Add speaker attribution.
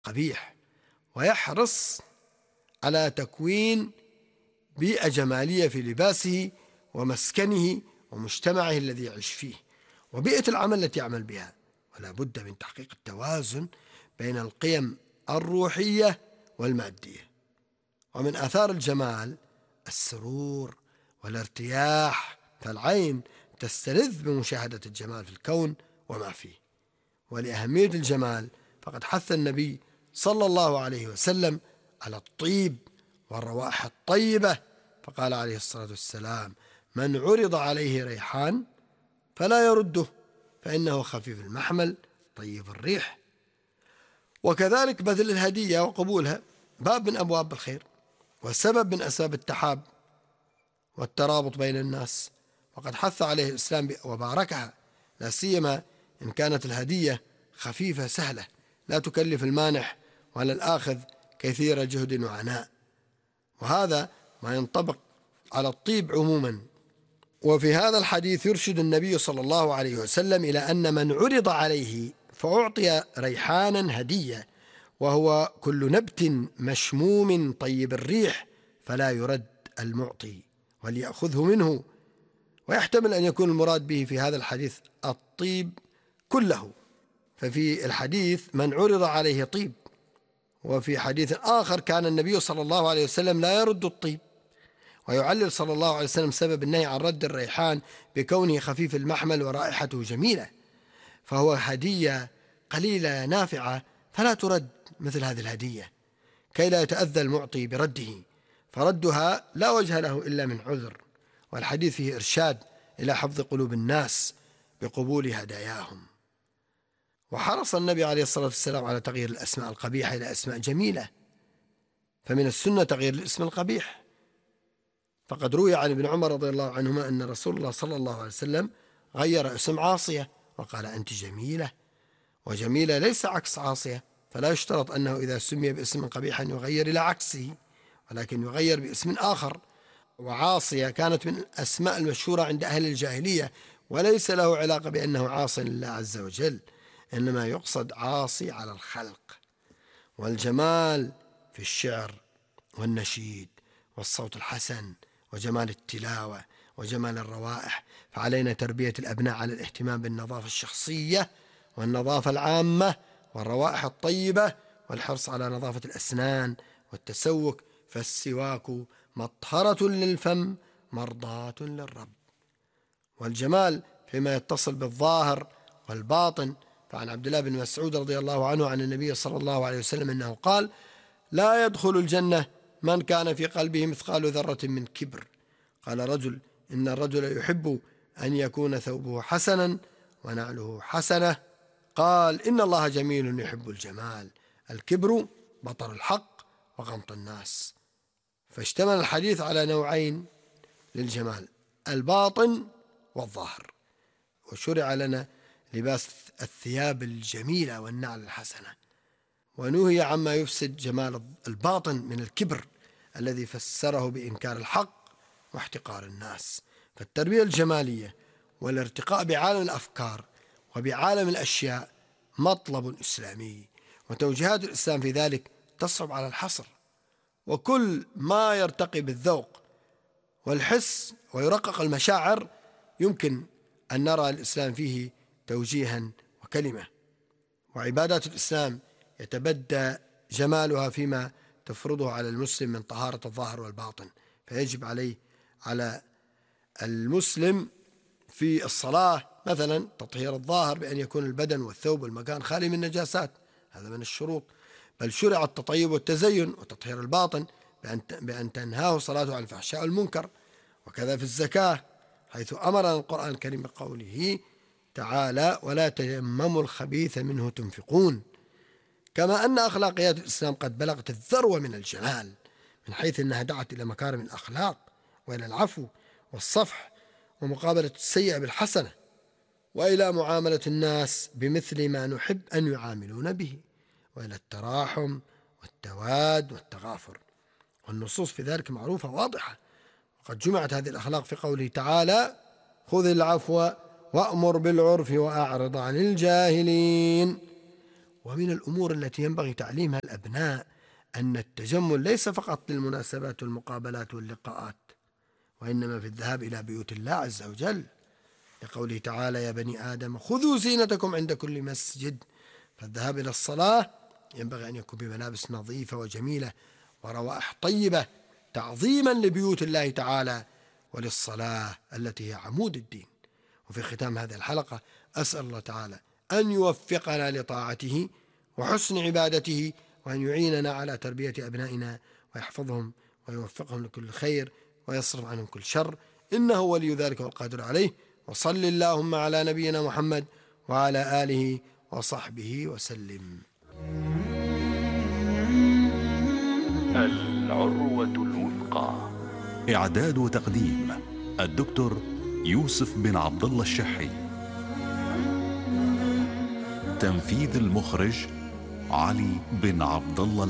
Speaker 1: قبيح، ويحرص على تكوين بيئة جمالية في لباسه ومسكنه ومجتمعه الذي يعيش فيه وبيئة العمل التي يعمل بها. ولا بد من تحقيق التوازن بين القيم الروحية والمادية. ومن آثار الجمال السرور والارتياح، فالعين تستلذ بمشاهدة الجمال في الكون وما فيه. ولأهمية الجمال فقد حث النبي صلى الله عليه وسلم على الطيب والروائح الطيبة، فقال عليه الصلاة والسلام: من عرض عليه ريحان فلا يرده، فإنه خفيف المحمل طيب الريح. وكذلك بذل الهدية وقبولها باب من أبواب الخير وسبب من أسباب التحاب والترابط بين الناس، وقد حث عليه الإسلام وباركها، لا سيما إن كانت الهدية خفيفة سهلة لا تكلف المانح ولا الآخذ كثير جهد وعناء. وهذا ما ينطبق على الطيب عموما. وفي هذا الحديث يرشد النبي صلى الله عليه وسلم إلى أن من عرض عليه فأعطي ريحانا هدية، وهو كل نبت مشموم طيب الريح، فلا يرد المعطي وليأخذه منه. ويحتمل أن يكون المراد به في هذا الحديث الطيب كله، ففي الحديث من عرض عليه طيب، وفي حديث آخر كان النبي صلى الله عليه وسلم لا يرد الطيب. ويعلل صلى الله عليه وسلم سبب النهي عن رد الريحان بكونه خفيف المحمل ورائحته جميلة، فهو هدية قليلة نافعة فلا ترد مثل هذه الهدية كي لا يتأذى المعطي برده، فردها لا وجه له إلا من عذر. والحديث فيه إرشاد إلى حفظ قلوب الناس بقبول هداياهم. وحرص النبي عليه الصلاة والسلام على تغيير الأسماء القبيحة إلى أسماء جميلة، فمن السنة تغيير الاسم القبيح، فقد روي عن ابن عمر رضي الله عنهما أن رسول الله صلى الله عليه وسلم غير اسم عاصية وقال: أنت جميلة. وجميلة ليس عكس عاصية، فلا يشترط أنه إذا سمي باسم قبيح يغير إلى عكسه، ولكن يغير باسم آخر. وعاصية كانت من الأسماء المشهورة عند أهل الجاهلية، وليس له علاقة بأنه عاص لله عز وجل، إنما يقصد عاصي على الخلق. والجمال في الشعر والنشيد والصوت الحسن وجمال التلاوة وجمال الروائح، فعلينا تربية الأبناء على الاهتمام بالنظافة الشخصية والنظافة العامة والروائح الطيبة، والحرص على نظافة الأسنان والتسوك، فالسواك مطهرة للفم مرضاة للرب. والجمال فيما يتصل بالظاهر والباطن، فعن عبد الله بن مسعود رضي الله عنه عن النبي صلى الله عليه وسلم أنه قال: لا يدخل الجنة من كان في قلبه مثقال ذرة من كبر. قال رجل: إن الرجل يحب أن يكون ثوبه حسنا ونعله حسنة. قال: إن الله جميل يحب الجمال. الكبر بطر الحق وغمط الناس. فاشتمل الحديث على نوعين للجمال: الباطن والظاهر. وشرع لنا لباس الثياب الجميلة والنعل الحسنة، ونهي عما يفسد جمال الباطن من الكبر الذي فسره بإنكار الحق واحتقار الناس. فالتربية الجمالية والارتقاء بعالم الأفكار وبعالم الأشياء مطلب إسلامي، وتوجيهات الإسلام في ذلك تصعب على الحصر. وكل ما يرتقي بالذوق والحس ويرقق المشاعر يمكن أن نرى الإسلام فيه توجيها وكلمة. وعبادات الإسلام يتبدى جمالها فيما تفرضه على المسلم من طهارة الظاهر والباطن، فيجب على المسلم في الصلاة مثلا تطهير الظاهر بأن يكون البدن والثوب والمكان خالي من النجاسات، هذا من الشروط. بل شرع التطيب والتزين وتطهير الباطن بأن تنهاه صلاته عن الفحشاء والمنكر. وكذا في الزكاة، حيث أمرنا القرآن الكريم بقوله تعالى: ولا تيمموا الخبيث منه تنفقون. كما أن أخلاقيات الإسلام قد بلغت الذروة من الجمال، من حيث أنها دعت إلى مكارم الأخلاق وإلى العفو والصفح ومقابلة السيئة بالحسنة، وإلى معاملة الناس بمثل ما نحب أن يعاملون به، وإلى التراحم والتواد والتغافر. والنصوص في ذلك معروفة واضحة، وقد جمعت هذه الأخلاق في قوله تعالى: خذ العفو وأمر بالعرف وأعرض عن الجاهلين. ومن الأمور التي ينبغي تعليمها الأبناء أن التجمل ليس فقط للمناسبات والمقابلات واللقاءات، وإنما في الذهاب إلى بيوت الله عز وجل، لقوله تعالى: يا بني آدم خذوا زينتكم عند كل مسجد. فالذهاب إلى الصلاة ينبغي أن يكون بملابس نظيفة وجميلة وروائح طيبة، تعظيما لبيوت الله تعالى وللصلاة التي هي عمود الدين. وفي ختام هذه الحلقة أسأل الله تعالى أن يوفقنا لطاعته وحسن عبادته، وأن يعيننا على تربية أبنائنا ويحفظهم ويوفقهم لكل خير ويصرف عنهم كل شر، إنه ولي ذلك والقادر عليه. وصل اللهم على نبينا محمد وعلى آله وصحبه وسلم.
Speaker 2: العروة الوثقى.
Speaker 3: إعداد وتقديم الدكتور يوسف بن عبد الله الشحي. تنفيذ المخرج علي بن عبد الله